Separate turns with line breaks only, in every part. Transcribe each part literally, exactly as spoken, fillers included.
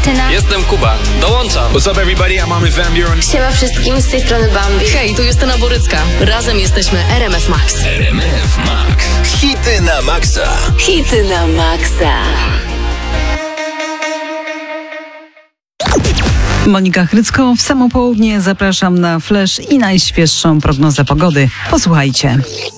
Justyna.
Jestem Kuba. Dołączam.
What's up everybody, I'm Armin van Buuren.
Siema wszystkim, z tej strony Bambi.
Hej, tu Justyna Borycka. Razem jesteśmy R M F Max.
R M F Max. Hity na maksa.
Hity na maksa.
Monika Chrycko, w samo południe zapraszam na Flash i najświeższą prognozę pogody. Posłuchajcie.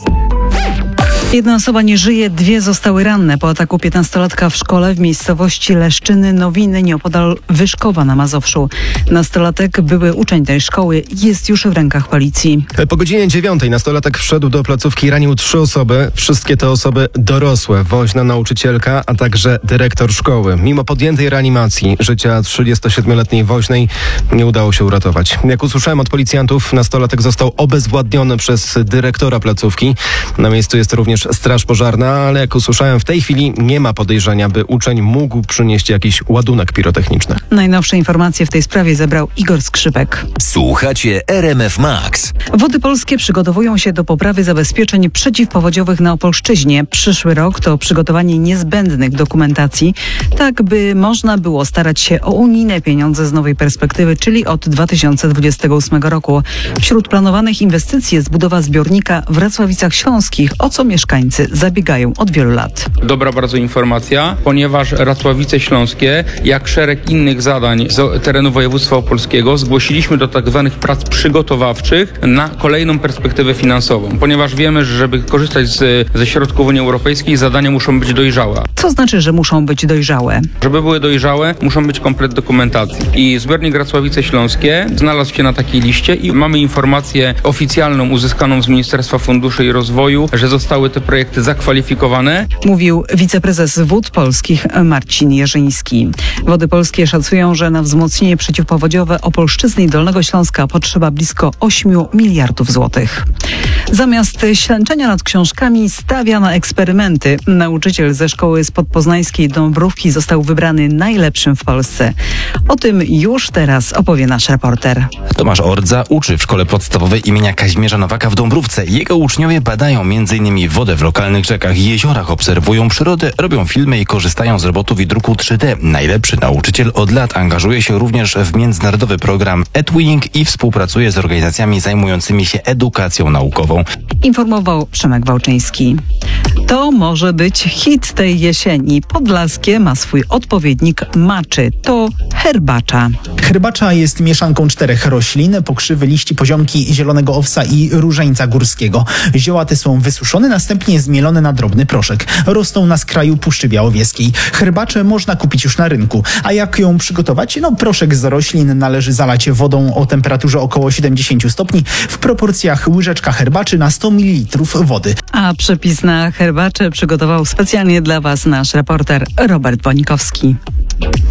Jedna osoba nie żyje, dwie zostały ranne po ataku piętnastolatka w szkole w miejscowości Leszczyny Nowiny nieopodal Wyszkowa na Mazowszu. Nastolatek, były uczeń tej szkoły, jest już w rękach policji.
Po godzinie dziewiątej nastolatek wszedł do placówki i ranił trzy osoby. Wszystkie te osoby dorosłe, woźna nauczycielka, a także dyrektor szkoły. Mimo podjętej reanimacji życia trzydziestosiedmioletniej woźnej nie udało się uratować. Jak usłyszałem od policjantów, nastolatek został obezwładniony przez dyrektora placówki. Na miejscu jest również straż pożarna, ale jak usłyszałem, w tej chwili nie ma podejrzenia, by uczeń mógł przynieść jakiś ładunek pirotechniczny.
Najnowsze informacje w tej sprawie zebrał Igor Skrzypek.
Słuchacie R M F Max.
Wody Polskie przygotowują się do poprawy zabezpieczeń przeciwpowodziowych na Opolszczyźnie. Przyszły rok to przygotowanie niezbędnych dokumentacji, tak by można było starać się o unijne pieniądze z nowej perspektywy, czyli od dwa tysiące dwudziestego ósmego roku. Wśród planowanych inwestycji jest budowa zbiornika w Racławicach Śląskich, o co mieszkańcy zabiegają od wielu lat.
Dobra bardzo informacja, ponieważ Racławice Śląskie, jak szereg innych zadań z terenu województwa opolskiego, zgłosiliśmy do tak zwanych prac przygotowawczych na kolejną perspektywę finansową, ponieważ wiemy, że żeby korzystać z, ze środków Unii Europejskiej, zadania muszą być dojrzałe.
Co znaczy, że muszą być dojrzałe?
Żeby były dojrzałe, muszą być komplet dokumentacji. I zbiornik Racławice Śląskie znalazł się na takiej liście i mamy informację oficjalną uzyskaną z Ministerstwa Funduszy i Rozwoju, że zostały te projekty zakwalifikowane.
Mówił wiceprezes Wód Polskich Marcin Jerzyński. Wody Polskie szacują, że na wzmocnienie przeciwpowodziowe Opolszczyzny i Dolnego Śląska potrzeba blisko ośmiu miliardów złotych. Zamiast ślęczenia nad książkami stawia na eksperymenty. Nauczyciel ze szkoły z podpoznańskiej Dąbrówki został wybrany najlepszym w Polsce. O tym już teraz opowie nasz reporter.
Tomasz Ordza uczy w szkole podstawowej imienia Kazimierza Nowaka w Dąbrówce. Jego uczniowie badają m.in. wodę w lokalnych rzekach i jeziorach, obserwują przyrodę, robią filmy i korzystają z robotów i druku trzy D. Najlepszy nauczyciel od lat angażuje się również w międzynarodowy program Edwing i współpracuje z organizacjami zajmującymi się edukacją naukową.
Informował Przemek Wałczyński. To może być hit tej jesieni. Podlaskie ma swój odpowiednik maczy. To herbacza.
Herbacza jest mieszanką czterech roślin: pokrzywy, liści, poziomki, zielonego owsa i różańca górskiego. Zioła te są wysuszone, następnie zmielone na drobny proszek. Rosną na skraju Puszczy Białowieskiej. Herbaczę można kupić już na rynku. A jak ją przygotować? No, proszek z roślin należy zalać wodą o temperaturze około siedemdziesiąt stopni w proporcjach łyżeczka herbaczy na sto mililitrów wody.
A przepis na herbaczę przygotował specjalnie dla Was nasz reporter Robert Bonikowski.